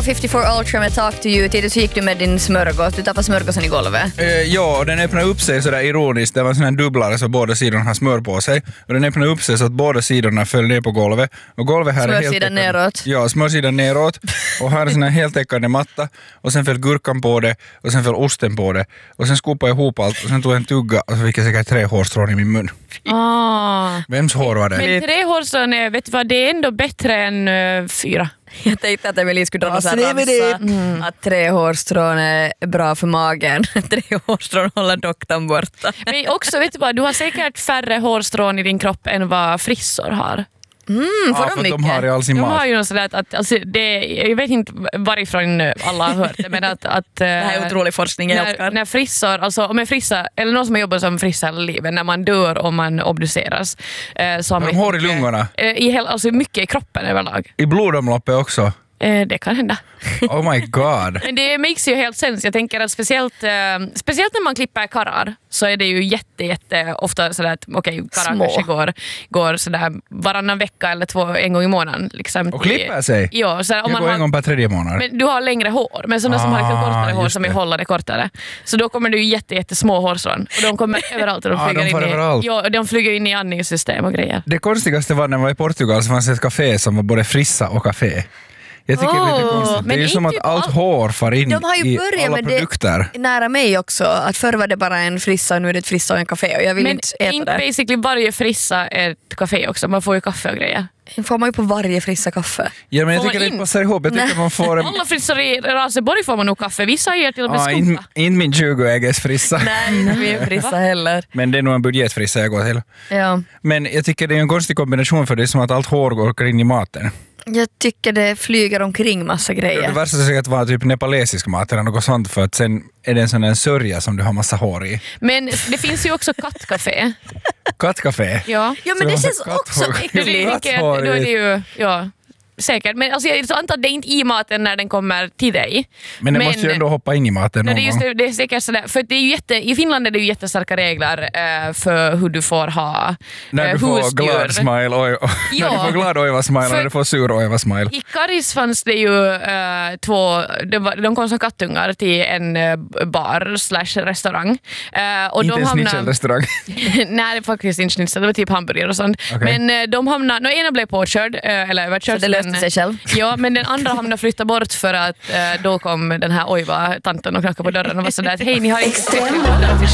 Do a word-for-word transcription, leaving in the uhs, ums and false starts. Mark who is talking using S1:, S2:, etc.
S1: femtiofyra Ultra med Talk to You. Tidigt så gick du med din smörgås. Du tappade smörgåsen i golvet.
S2: Eh, ja, och den öppnar upp sig sådär ironiskt. Det var en sån här dubblare så båda sidorna har smör på sig. Och den öppnar upp sig så att båda sidorna föll ner på golvet. Och golvet här är helt
S1: smörsidan neråt.
S2: Ja, smörsidan neråt. Och här är sån här heltäckande matta. Och sen föll gurkan på det. Och sen föll osten på det. Och sen skopade jag ihop allt. Och sen tog jag en tugga. Och så fick jag säkert tre hårstrån i min mun.
S3: Ah.
S2: Vems hår var det?
S3: Men tre hårstrån är, vet du vad, det är ändå bättre än uh, fyra.
S1: Jag tänkte att Emilie skulle dra någon
S2: Ja,
S1: sån här ramsa,
S3: Mm.
S1: att tre hårstrån är bra för magen. Tre hårstrån håller doktorn borta.
S3: Men också, vet du vad, du har säkert färre hårstrån i din kropp än vad frissor har.
S1: Mm, får
S2: Ja,
S1: de
S2: för
S1: mycket?
S2: de har i all sin
S3: De
S2: mat.
S3: har ju något sådär att, att alltså det, jag vet inte varifrån alla har hört det, men att, att
S1: Det här är otrolig forskning, jag
S3: när,
S1: älskar.
S3: när frissor, alltså om en frissa, eller någon som har jobbat som frissa hela livet, när man dör och man obduceras, eh, så har
S2: Har
S3: man
S2: de hår i
S3: mycket-
S2: lungorna?
S3: Eh, i hela, alltså mycket i kroppen överlag.
S2: I blodomloppet också.
S3: Eh, det kan hända.
S2: Oh my god.
S3: Men det makes ju helt sens. Jag tänker att speciellt, eh, speciellt när man klipper karrar så är det ju jätte, jätte ofta sådär att okej, okay, karrar
S1: Små.
S3: kanske går, går sådär varannan vecka eller två, en gång i månaden. Liksom,
S2: Och klipper sig?
S3: Ja, sådär, om
S2: Jag
S3: man
S2: går
S3: har,
S2: en gång per tredje månad.
S3: men du har längre hår, men sådana som har liksom
S2: Ah,
S3: kortare hår
S2: just
S3: som är
S2: det.
S3: hållade kortare. Så då kommer det ju jätte, jätte små hårstrån. Och de kommer överallt. Och de
S2: Ah,
S3: flyger
S2: de får
S3: in i,
S2: överallt.
S3: ja, de flyger in i andningssystem och grejer.
S2: Det konstigaste var när jag var i Portugal så fanns det ett café som var både frissa och café. Jag tycker det är lite
S3: Oh,
S2: konstigt. Det
S3: men
S2: är ju
S3: inte
S2: som att
S3: typ
S2: allt
S3: all-
S2: hår far in
S1: De har ju
S2: i
S1: börjat
S2: alla
S1: med
S2: produkter.
S1: det nära mig också. Att förr var det bara en frissa och nu är det ett frissa och en café. Och jag vill
S3: Men
S1: inte äta
S3: inte
S1: det.
S3: basically varje frissa är ett café också. Man får ju kaffe och grejer.
S1: Får man ju på varje frissa kaffe.
S2: Ja, men jag
S3: Får
S2: tycker
S3: man
S2: det
S3: in?
S2: passar ihop. Jag tycker
S1: Nej.
S2: man får en...
S3: Alla frissor i Raseborg får man nog kaffe. Vissa ger till och med
S2: Ah,
S3: skumpa.
S2: inte in min tjugo-ägges frissa.
S1: Nej, inte min frissa heller.
S2: Men det är nog en budgetfrissa jag går till.
S1: Ja.
S2: Men jag tycker det är en konstig kombination för det är som att allt hår går in i maten.
S1: Jag tycker det flyger omkring massa
S2: Det
S1: grejer.
S2: värsta är säkert vara typ nepalesisk mat eller något sånt för att sen är det en sån en sörja som du har massa hår i.
S3: Men det finns ju också kattcafé.
S2: Kattcafé.
S3: Ja.
S1: Ja, men
S2: Så
S1: det
S2: de har
S1: känns
S2: katthår.
S1: också
S3: Men det
S1: äckligt.
S3: är, inte-
S2: Katthår
S3: då är det
S2: i-
S3: ju, ja, säkert. Men alltså, jag antar att det är inte i maten när den kommer till dig.
S2: Men det måste ju ändå hoppa in i maten
S3: Nej,
S2: någon
S3: det, är just,
S2: gång.
S3: det, det är säkert sådär, för det är ju jätte, i Finland är det ju jättestarka regler eh, för hur du får ha
S2: När
S3: eh,
S2: du får
S3: husdjur.
S2: glad smile, oj, oj.
S3: Ja.
S2: När du får glad ojva smile
S3: För-
S2: och när du får sur ojva smile.
S3: I Karis fanns det ju eh, två, de, var, de kom som kattungar till en eh, bar slash restaurang. Eh, och
S2: Inte
S3: de
S2: en
S3: hamnade-
S2: schnitzelrestaurang.
S3: Nej, faktiskt inte schnitzel, det var typ hamburgare och sånt.
S2: Okej.
S3: Men eh, de hamnade, no, ena blev påkörd, eh, eller överkörd.
S1: Så det löste
S3: men-
S1: sig själv.
S3: Ja, men den andra hamnade flytta bort för att eh, då kom den här ojva tanten och knackade på dörren och var sådär att hej, ni har inte tillräckligt